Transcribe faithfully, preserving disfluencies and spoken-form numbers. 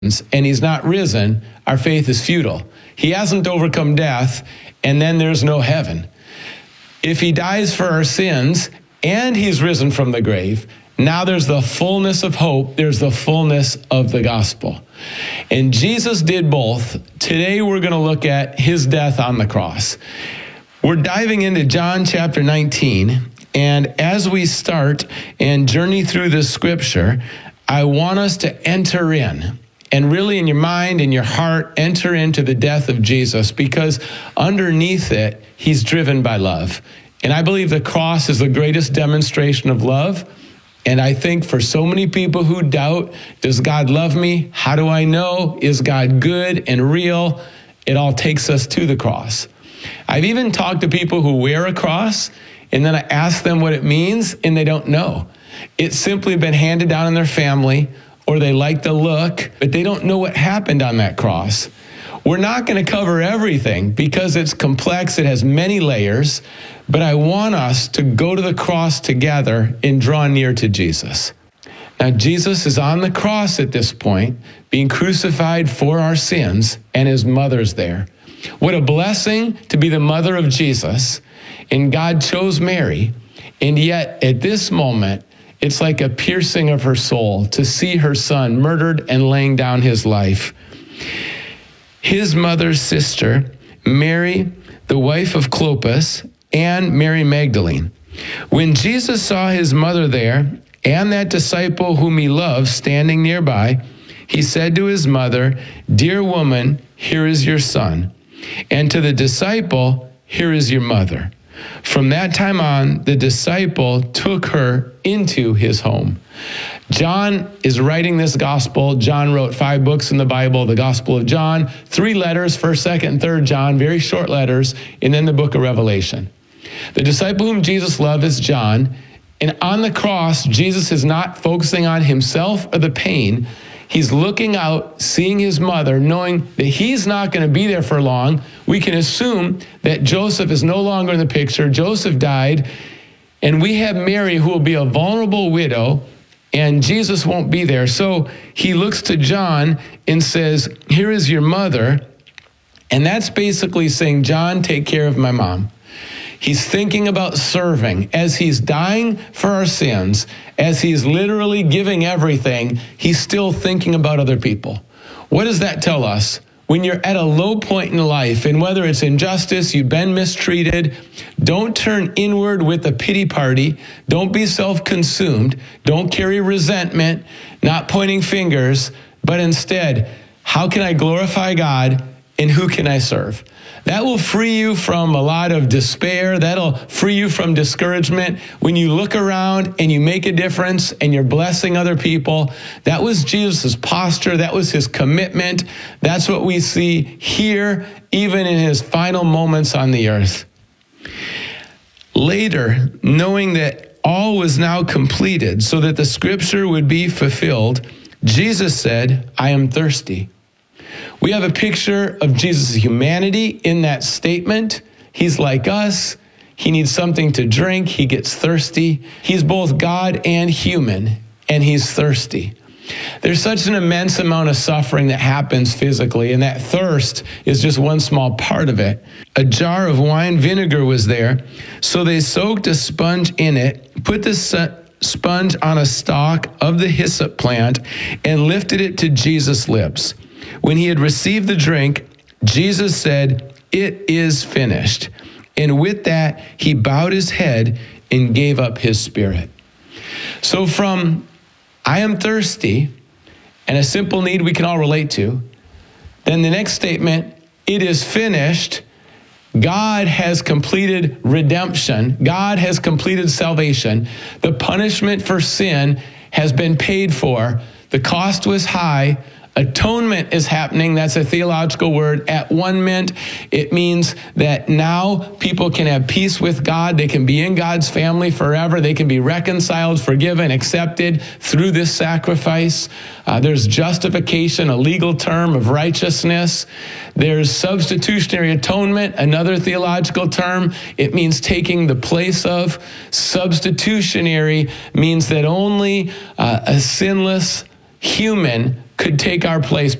and he's not risen, our faith is futile. He hasn't overcome death, and then there's no heaven. If he dies for our sins and he's risen from the grave, now there's the fullness of hope. There's the fullness of the gospel. And Jesus did both. Today we're going to look at his death on the cross. We're diving into John chapter nineteen. And as we start and journey through this scripture, I want us to enter in. And really in your mind, in your heart, enter into the death of Jesus, because underneath it, he's driven by love. And I believe the cross is the greatest demonstration of love. And I think for so many people who doubt, does God love me? How do I know? Is God good and real? It all takes us to the cross. I've even talked to people who wear a cross, and then I ask them what it means, and they don't know. It's simply been handed down in their family, or they like the look, but they don't know what happened on that cross. We're not going to cover everything because it's complex. It has many layers, but I want us to go to the cross together and draw near to Jesus. Now, Jesus is on the cross at this point, being crucified for our sins, and his mother's there. What a blessing to be the mother of Jesus, and God chose Mary, and yet at this moment, it's like a piercing of her soul to see her son murdered and laying down his life. His mother's sister, Mary, the wife of Clopas, and Mary Magdalene. When Jesus saw his mother there and that disciple whom he loved standing nearby, he said to his mother, "Dear woman, here is your son." And to the disciple, "Here is your mother." From that time on, the disciple took her into his home. John is writing this gospel. John wrote five books in the Bible, the Gospel of John, three letters, first, second, and third John, very short letters, and then the book of Revelation. The disciple whom Jesus loved is John, and on the cross, Jesus is not focusing on himself or the pain. He's looking out, seeing his mother, knowing that he's not going to be there for long. We can assume that Joseph is no longer in the picture. Joseph died, and we have Mary, who will be a vulnerable widow, and Jesus won't be there. So he looks to John and says, "Here is your mother." And that's basically saying, John, take care of my mom. He's thinking about serving. As he's dying for our sins, as he's literally giving everything, he's still thinking about other people. What does that tell us? When you're at a low point in life, and whether it's injustice, you've been mistreated, don't turn inward with a pity party. Don't be self-consumed. Don't carry resentment, not pointing fingers, but instead, how can I glorify God and who can I serve? That will free you from a lot of despair. That'll free you from discouragement. When you look around and you make a difference and you're blessing other people, that was Jesus' posture. That was his commitment. That's what we see here, even in his final moments on the earth. Later, knowing that all was now completed so that the scripture would be fulfilled, Jesus said, "I am thirsty." We have a picture of Jesus' humanity in that statement. He's like us. He needs something to drink. He gets thirsty. He's both God and human, and he's thirsty. There's such an immense amount of suffering that happens physically, and that thirst is just one small part of it. A jar of wine vinegar was there, so they soaked a sponge in it, put the sponge on a stalk of the hyssop plant, and lifted it to Jesus' lips. When he had received the drink, Jesus said, "It is finished." And with that, he bowed his head and gave up his spirit. So from "I am thirsty," and a simple need we can all relate to, then the next statement, "It is finished." God has completed redemption. God has completed salvation. The punishment for sin has been paid for. The cost was high. Atonement is happening. That's a theological word. At one mint, it means that now people can have peace with God. They can be in God's family forever. They can be reconciled, forgiven, accepted through this sacrifice. Uh, there's justification, a legal term of righteousness. There's substitutionary atonement, another theological term. It means taking the place of. Substitutionary means that only uh, a sinless human could take our place